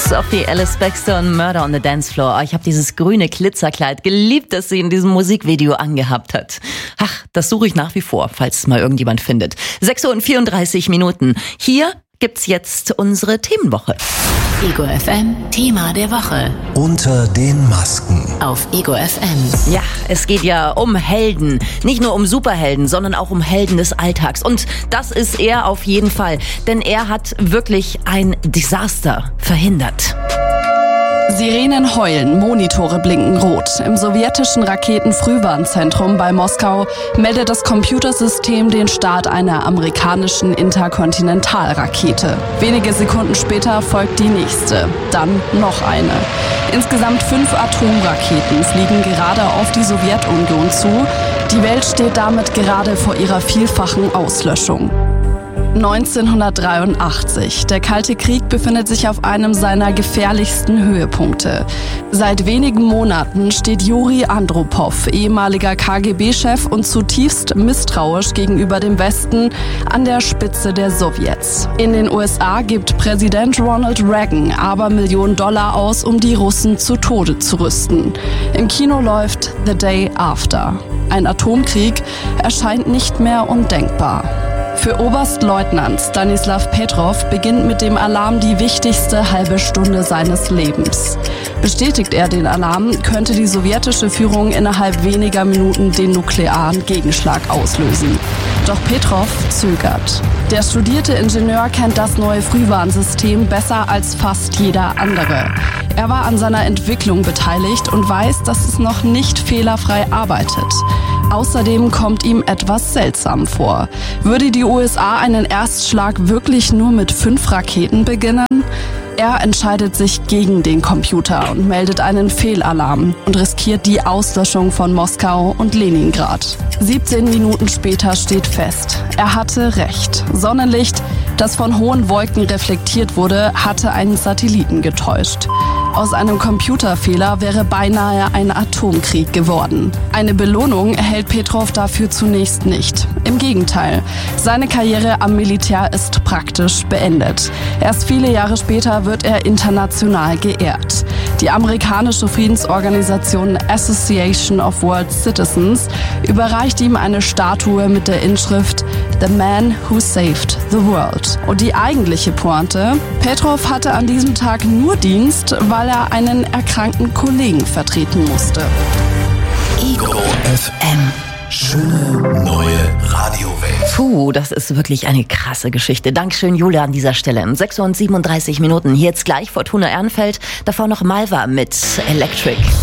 Sophie Ellis Bextor und Murder on the Dance Floor. Ich habe dieses grüne Glitzerkleid geliebt, das sie in diesem Musikvideo angehabt hat. Ach, das suche ich nach wie vor, falls es mal irgendjemand findet. 6:34 Minuten. Hier gibt's jetzt unsere Themenwoche. Ego FM, Thema der Woche. Unter den Masken. Auf Ego FM. Ja, es geht ja um Helden. Nicht nur um Superhelden, sondern auch um Helden des Alltags. Und das ist er auf jeden Fall. Denn er hat wirklich ein Desaster verhindert. Sirenen heulen, Monitore blinken rot. Im sowjetischen Raketenfrühwarnzentrum bei Moskau meldet das Computersystem den Start einer amerikanischen Interkontinentalrakete. Wenige Sekunden später folgt die nächste, dann noch eine. Insgesamt 5 Atomraketen fliegen gerade auf die Sowjetunion zu. Die Welt steht damit gerade vor ihrer vielfachen Auslöschung. 1983. Der Kalte Krieg befindet sich auf einem seiner gefährlichsten Höhepunkte. Seit wenigen Monaten steht Juri Andropow, ehemaliger KGB-Chef und zutiefst misstrauisch gegenüber dem Westen, an der Spitze der Sowjets. In den USA gibt Präsident Ronald Reagan Abermillionen Dollar aus, um die Russen zu Tode zu rüsten. Im Kino läuft The Day After. Ein Atomkrieg erscheint nicht mehr undenkbar. Für Oberstleutnant Stanislav Petrov beginnt mit dem Alarm die wichtigste halbe Stunde seines Lebens. Bestätigt er den Alarm, könnte die sowjetische Führung innerhalb weniger Minuten den nuklearen Gegenschlag auslösen. Doch Petrov zögert. Der studierte Ingenieur kennt das neue Frühwarnsystem besser als fast jeder andere. Er war an seiner Entwicklung beteiligt und weiß, dass es noch nicht fehlerfrei arbeitet. Außerdem kommt ihm etwas seltsam vor. Würde die USA einen Erstschlag wirklich nur mit 5 Raketen beginnen? Er entscheidet sich gegen den Computer und meldet einen Fehlalarm und riskiert die Auslöschung von Moskau und Leningrad. 17 Minuten später steht fest, er hatte recht. Sonnenlicht, das von hohen Wolken reflektiert wurde, hatte einen Satelliten getäuscht. Aus einem Computerfehler wäre beinahe ein Atomkrieg geworden. Eine Belohnung erhält Petrov dafür zunächst nicht. Im Gegenteil, seine Karriere am Militär ist praktisch beendet. Erst viele Jahre später wird er international geehrt. Die amerikanische Friedensorganisation Association of World Citizens überreicht ihm eine Statue mit der Inschrift The Man Who Saved the World. Und die eigentliche Pointe: Petrov hatte an diesem Tag nur Dienst, weil er einen erkrankten Kollegen vertreten musste. Ego FM. Schöne neue Radiowelt. Puh, das ist wirklich eine krasse Geschichte. Dankeschön, Julia, an dieser Stelle. 6:37 Minuten. Hier jetzt gleich Fortuna Ehrenfeld. Davor noch Malva mit Electric.